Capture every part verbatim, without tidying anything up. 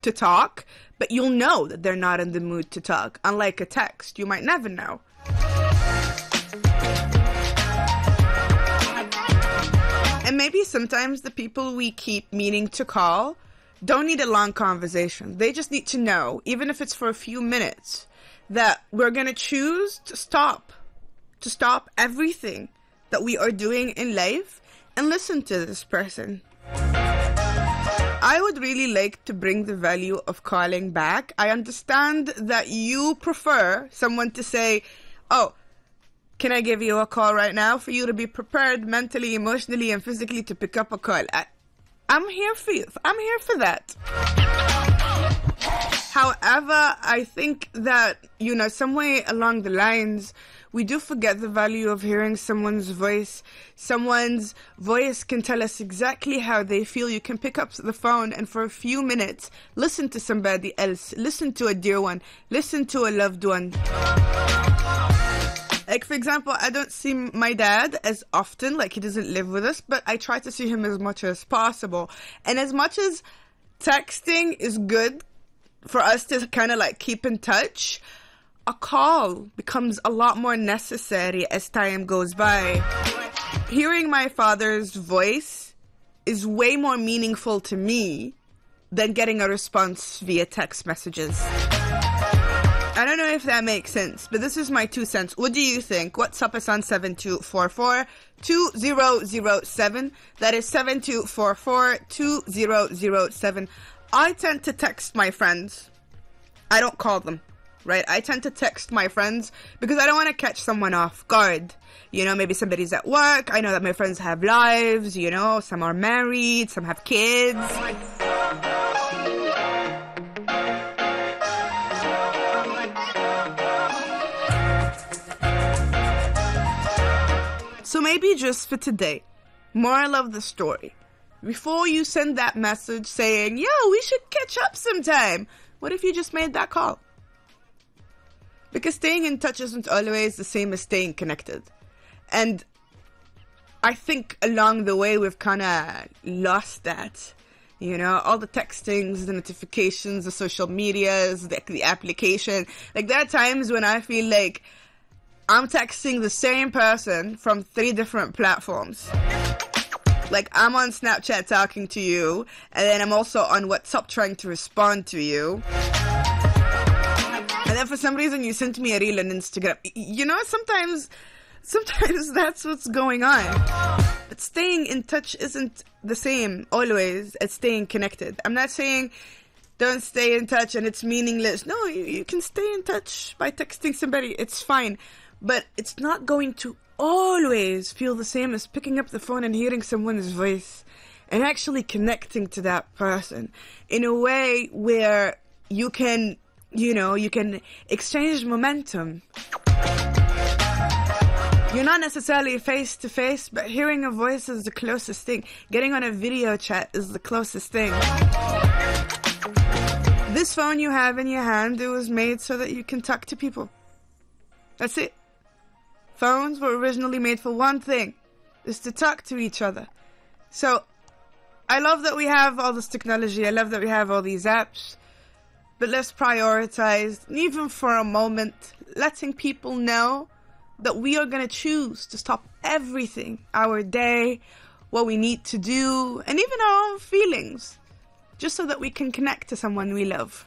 to talk, but you'll know that they're not in the mood to talk. Unlike a text, you might never know. And maybe sometimes the people we keep meaning to call don't need a long conversation. They just need to know, even if it's for a few minutes, that we're going to choose to stop, to stop everything that we are doing in life and listen to this person. I would really like to bring the value of calling back. I understand that you prefer someone to say, oh, can I give you a call right now, for you to be prepared mentally, emotionally, and physically to pick up a call. I, I'm here for you. I'm here for that. However, I think that, you know, somewhere along the lines, we do forget the value of hearing someone's voice. Someone's voice can tell us exactly how they feel. You can pick up the phone and for a few minutes, listen to somebody else. Listen to a dear one. Listen to a loved one. Like, for example, I don't see my dad as often, like he doesn't live with us, but I try to see him as much as possible. And as much as texting is good for us to kind of like keep in touch, a call becomes a lot more necessary as time goes by. Hearing my father's voice is way more meaningful to me than getting a response via text messages. I don't know if that makes sense, but this is my two cents. What do you think? WhatsApp us on seven two four four, two zero zero seven. That is seven two four four, two zero zero seven. I tend to text my friends. I don't call them, right? I tend to text my friends because I don't want to catch someone off guard. You know, maybe somebody's at work. I know that my friends have lives, you know, some are married, some have kids. So maybe just for today, moral of the story, before you send that message saying, yo, we should catch up sometime, what if you just made that call? Because staying in touch isn't always the same as staying connected. And I think along the way we've kind of lost that. You know, all the textings, the notifications, the social medias, the, the application. Like, there are times when I feel like I'm texting the same person from three different platforms. Like, I'm on Snapchat talking to you, and then I'm also on WhatsApp trying to respond to you. And then for some reason you sent me a reel on Instagram. You know, sometimes, sometimes that's what's going on. But staying in touch isn't the same always as staying connected. I'm not saying don't stay in touch and it's meaningless. No, you, you can stay in touch by texting somebody. It's fine. But it's not going to always feel the same as picking up the phone and hearing someone's voice and actually connecting to that person in a way where you can, you know, you can exchange momentum. You're not necessarily face to face, but hearing a voice is the closest thing. Getting on a video chat is the closest thing. This phone you have in your hand, it was made so that you can talk to people. That's it. Phones were originally made for one thing, is to talk to each other. So, I love that we have all this technology, I love that we have all these apps, but let's prioritize, even for a moment, letting people know that we are going to choose to stop everything, our day, what we need to do, and even our own feelings, just so that we can connect to someone we love.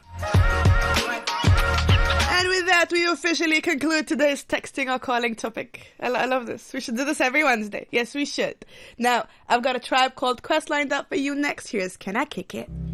And with that, we officially conclude today's texting or calling topic. I, I love this. We should do this every Wednesday. Yes, we should. Now, I've got a tribe called Quest lined up for you next. Here's Can I Kick It?